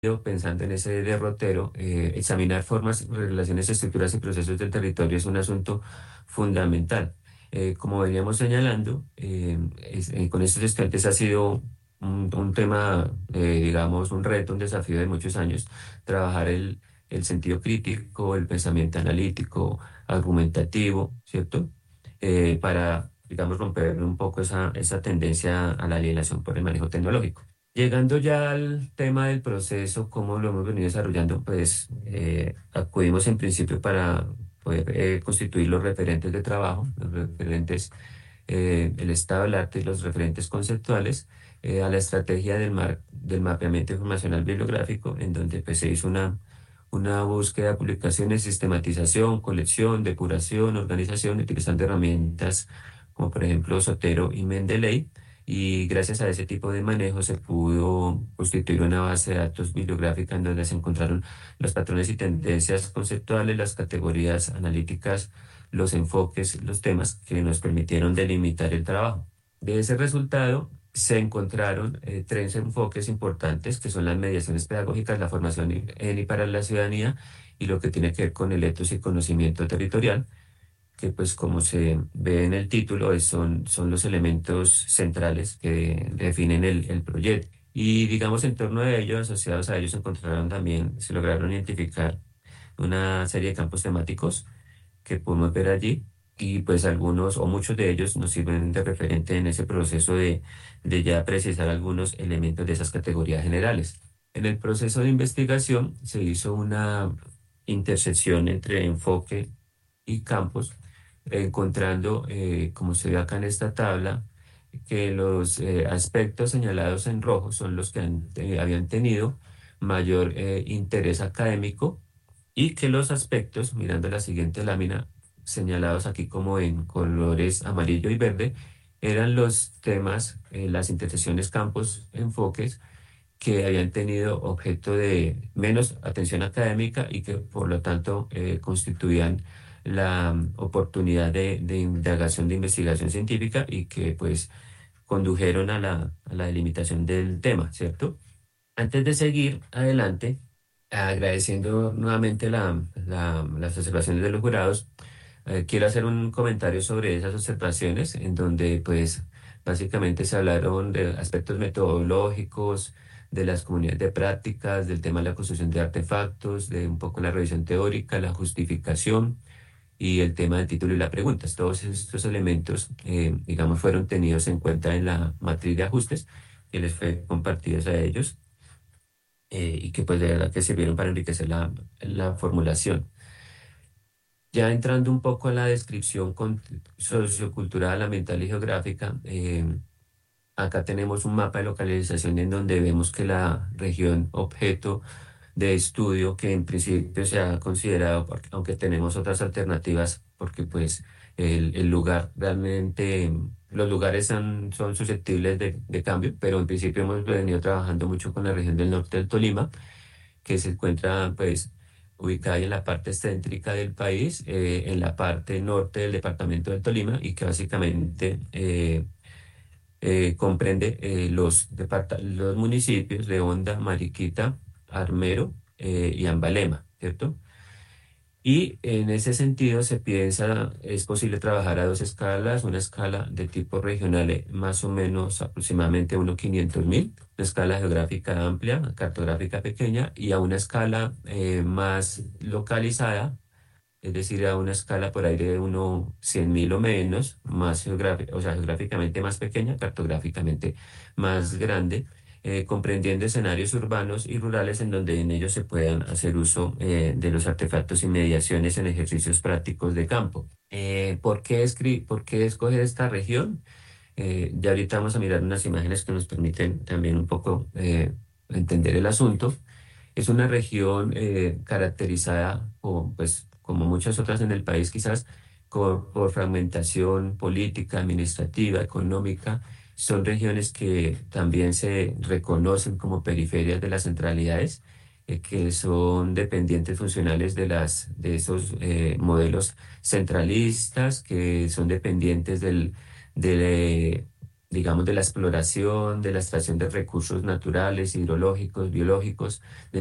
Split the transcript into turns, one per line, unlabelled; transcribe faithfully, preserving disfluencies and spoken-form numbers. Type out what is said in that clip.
pensando en ese derrotero, eh, examinar formas, relaciones, estructuras y procesos del territorio es un asunto fundamental. Eh, como veníamos señalando, eh, es- eh, con estos estudiantes ha sido un, un tema, eh, digamos, un reto, un desafío de muchos años, trabajar el, el sentido crítico, el pensamiento analítico, argumentativo, ¿cierto? Eh, para, digamos, romper un poco esa, esa tendencia a la alienación por el manejo tecnológico. Llegando ya al tema del proceso, cómo lo hemos venido desarrollando, pues eh, acudimos en principio para poder eh, constituir los referentes de trabajo, los referentes, eh, el estado del arte y los referentes conceptuales, eh, a la estrategia del, mar- del mapeamiento informacional bibliográfico, en donde pues, se hizo una, una búsqueda de publicaciones, sistematización, colección, depuración, organización, utilizando herramientas como por ejemplo Zotero y Mendeley, y gracias a ese tipo de manejo se pudo constituir una base de datos bibliográfica en donde se encontraron los patrones y tendencias conceptuales, las categorías analíticas, los enfoques, los temas que nos permitieron delimitar el trabajo. De ese resultado se encontraron eh, tres enfoques importantes que son las mediaciones pedagógicas, la formación y- en y para la ciudadanía y lo que tiene que ver con el etos y conocimiento territorial, que pues como se ve en el título, es- son, son los elementos centrales que definen el, el proyecto. Y digamos, en torno a ellos, asociados a ellos, se encontraron también, se lograron identificar una serie de campos temáticos que podemos ver allí. Y pues algunos o muchos de ellos nos sirven de referente en ese proceso de, de ya precisar algunos elementos de esas categorías generales. En el proceso de investigación se hizo una intersección entre enfoque y campos, encontrando, eh, como se ve acá en esta tabla, que los eh, aspectos señalados en rojo son los que han- eh, habían tenido mayor eh, interés académico y que los aspectos, mirando la siguiente lámina, señalados aquí como en colores amarillo y verde, eran los temas, eh, las intersecciones, campos, enfoques que habían tenido objeto de menos atención académica y que por lo tanto eh, constituían la mm, oportunidad de, de indagación de investigación científica y que pues condujeron a la, a la delimitación del tema, ¿cierto? Antes de seguir adelante, agradeciendo nuevamente la- la- las observaciones de los jurados, eh, quiero hacer un comentario sobre esas observaciones en donde pues básicamente se hablaron de aspectos metodológicos, de las comunidades de prácticas, del tema de la construcción de artefactos, de un poco la revisión teórica, la justificación y el tema del título y las preguntas. Todos estos elementos, eh, digamos, fueron tenidos en cuenta en la matriz de ajustes que les fue compartidos a ellos, eh, y que pues de verdad que sirvieron para enriquecer la, la formulación. Ya entrando un poco a la descripción con- sociocultural, ambiental y geográfica, eh, acá tenemos un mapa de localización en donde vemos que la región objeto de estudio, que en principio se ha considerado, porque- aunque tenemos otras alternativas, porque pues el, el lugar realmente, los lugares son, son susceptibles de, de cambio, pero en principio hemos venido trabajando mucho con la región del norte del Tolima, que se encuentra pues ubicada en la parte céntrica del país, eh, en la parte norte del departamento del Tolima y que básicamente eh, eh, comprende eh, los, departa- los municipios de Honda, Mariquita, Armero eh, y Ambalema, ¿cierto? Y en ese sentido se piensa, es posible trabajar a dos escalas, una escala de tipo regional, eh, más o menos aproximadamente uno quinientos mil, una escala geográfica amplia, cartográfica pequeña, y a una escala eh, más localizada, es decir, a una escala por ahí de uno cien mil o menos, más geográfica, o sea, geográficamente más pequeña, cartográficamente más grande, eh, comprendiendo escenarios urbanos y rurales en donde en ellos se puedan hacer uso eh, de los artefactos y mediaciones en ejercicios prácticos de campo. Eh, ¿por qué escri- por qué escoger esta región? Eh, ya ahorita vamos a mirar unas imágenes que nos permiten también un poco eh, entender el asunto. Es una región eh, caracterizada, o, pues, como muchas otras en el país, quizás por, por fragmentación política, administrativa, económica. Son regiones que también se reconocen como periferias de las centralidades, eh, que son dependientes funcionales de las, de esos eh, modelos centralistas, que son dependientes del, del, digamos, de la exploración, de la extracción de recursos naturales, hidrológicos, biológicos,